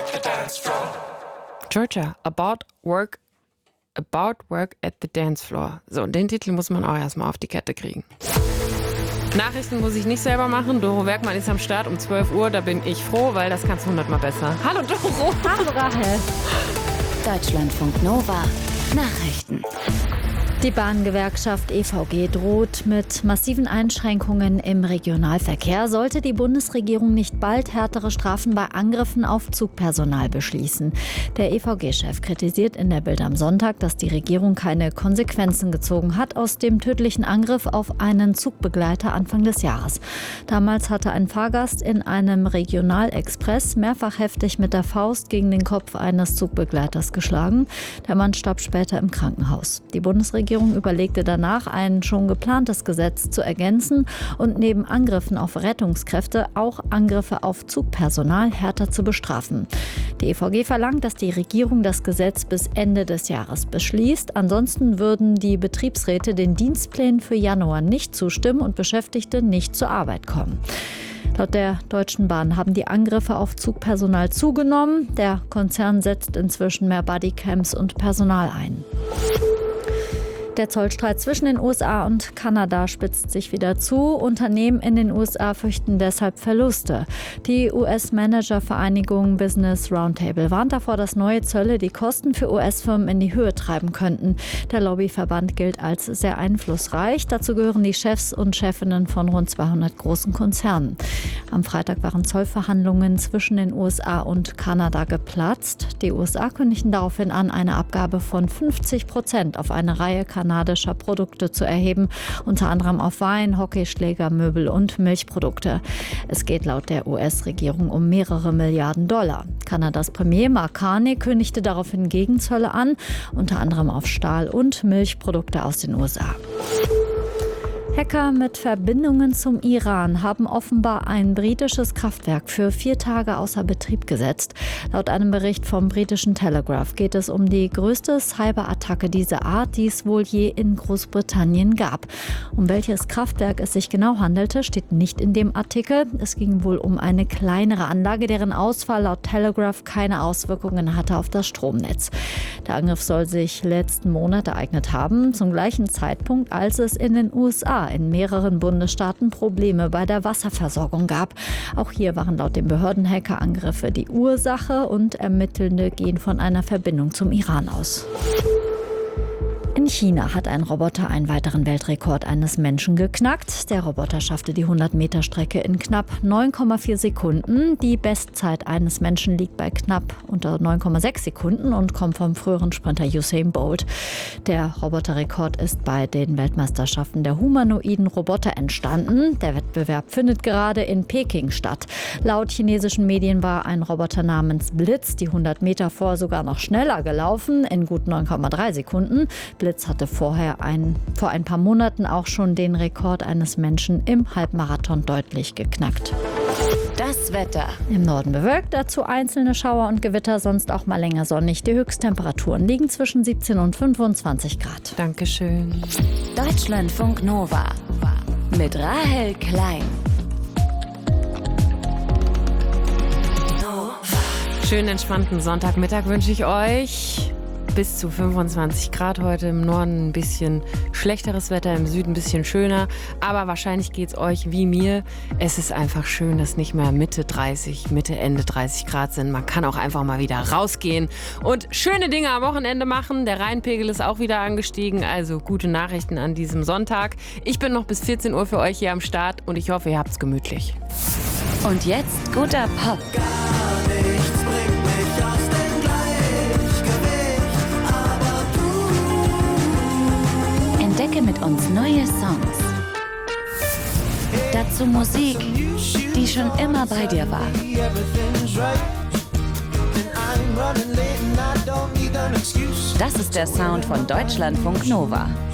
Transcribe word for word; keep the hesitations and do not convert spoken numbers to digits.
Georgia, About Work, About Work at the Dance Floor. So, und den Titel muss man auch erstmal auf die Kette kriegen. Nachrichten muss ich nicht selber machen. Doro Werkmann ist am Start um zwölf Uhr. Da bin ich froh, weil das kannst du hundertmal besser. Hallo Doro. Hallo Rahel. Deutschlandfunk Nova. Nachrichten. Die Bahngewerkschaft E V G droht mit massiven Einschränkungen im Regionalverkehr, sollte die Bundesregierung nicht bald härtere Strafen bei Angriffen auf Zugpersonal beschließen. Der E V G-Chef kritisiert in der Bild am Sonntag, dass die Regierung keine Konsequenzen gezogen hat aus dem tödlichen Angriff auf einen Zugbegleiter Anfang des Jahres. Damals hatte ein Fahrgast in einem Regionalexpress mehrfach heftig mit der Faust gegen den Kopf eines Zugbegleiters geschlagen. Der Mann starb später im Krankenhaus. Die Bundesregierung Die Regierung überlegte danach, ein schon geplantes Gesetz zu ergänzen und neben Angriffen auf Rettungskräfte auch Angriffe auf Zugpersonal härter zu bestrafen. Die E V G verlangt, dass die Regierung das Gesetz bis Ende des Jahres beschließt. Ansonsten würden die Betriebsräte den Dienstplänen für Januar nicht zustimmen und Beschäftigte nicht zur Arbeit kommen. Laut der Deutschen Bahn haben die Angriffe auf Zugpersonal zugenommen. Der Konzern setzt inzwischen mehr Bodycams und Personal ein. Der Zollstreit zwischen den U S A und Kanada spitzt sich wieder zu. Unternehmen in den U S A fürchten deshalb Verluste. Die U S-Manager-Vereinigung Business Roundtable warnt davor, dass neue Zölle die Kosten für U S-Firmen in die Höhe treiben könnten. Der Lobbyverband gilt als sehr einflussreich. Dazu gehören die Chefs und Chefinnen von rund zweihundert großen Konzernen. Am Freitag waren Zollverhandlungen zwischen den U S A und Kanada geplatzt. Die U S A kündigten daraufhin an, eine Abgabe von fünfzig Prozent auf eine Reihe kanadischer Produkte zu erheben, unter anderem auf Wein, Hockeyschläger, Möbel und Milchprodukte. Es geht laut der U S-Regierung um mehrere Milliarden Dollar. Kanadas Premier Mark Carney kündigte daraufhin Gegenzölle an, unter anderem auf Stahl- und Milchprodukte aus den U S A. Hacker mit Verbindungen zum Iran haben offenbar ein britisches Kraftwerk für vier Tage außer Betrieb gesetzt. Laut einem Bericht vom britischen Telegraph geht es um die größte Cyberattacke dieser Art, die es wohl je in Großbritannien gab. Um welches Kraftwerk es sich genau handelte, steht nicht in dem Artikel. Es ging wohl um eine kleinere Anlage, deren Ausfall laut Telegraph keine Auswirkungen hatte auf das Stromnetz. Der Angriff soll sich letzten Monat ereignet haben, zum gleichen Zeitpunkt, als es in den U S A in mehreren Bundesstaaten Probleme bei der Wasserversorgung gab. Auch hier waren laut den Behörden Hackerangriffe die Ursache und Ermittelnde gehen von einer Verbindung zum Iran aus. In China hat ein Roboter einen weiteren Weltrekord eines Menschen geknackt. Der Roboter schaffte die hundert-Meter-Strecke in knapp neun Komma vier Sekunden. Die Bestzeit eines Menschen liegt bei knapp unter neun Komma sechs Sekunden und kommt vom früheren Sprinter Usain Bolt. Der Roboterrekord ist bei den Weltmeisterschaften der humanoiden Roboter entstanden. Der Wettbewerb findet gerade in Peking statt. Laut chinesischen Medien war ein Roboter namens Blitz die hundert Meter vor sogar noch schneller gelaufen, in gut neun Komma drei Sekunden. Blitz hatte vorher ein, vor ein paar Monaten auch schon den Rekord eines Menschen im Halbmarathon deutlich geknackt. Das Wetter. Im Norden bewölkt, dazu einzelne Schauer und Gewitter, sonst auch mal länger sonnig. Die Höchsttemperaturen liegen zwischen siebzehn und fünfundzwanzig Grad. Dankeschön. Deutschlandfunk Nova mit Rahel Klein. Schönen entspannten Sonntagmittag wünsche ich euch. Bis zu fünfundzwanzig Grad heute, im Norden ein bisschen schlechteres Wetter, im Süden ein bisschen schöner. Aber wahrscheinlich geht es euch wie mir. Es ist einfach schön, dass nicht mehr Mitte dreißig, Mitte, Ende dreißig Grad sind. Man kann auch einfach mal wieder rausgehen und schöne Dinge am Wochenende machen. Der Rheinpegel ist auch wieder angestiegen, also gute Nachrichten an diesem Sonntag. Ich bin noch bis vierzehn Uhr für euch hier am Start und ich hoffe, ihr habt's gemütlich. Und jetzt guter Pop. Entdecke mit uns neue Songs. Dazu Musik, die schon immer bei dir war. Das ist der Sound von Deutschlandfunk Nova.